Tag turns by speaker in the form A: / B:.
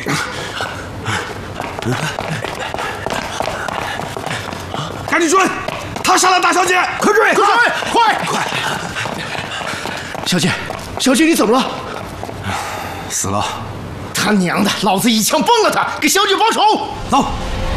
A: 赶紧追！他杀了大小姐，快追！快！
B: 小姐，小姐，你怎么了？
A: 死了！
B: 他娘的，老子一枪崩了他，给小姐报仇！
A: 走。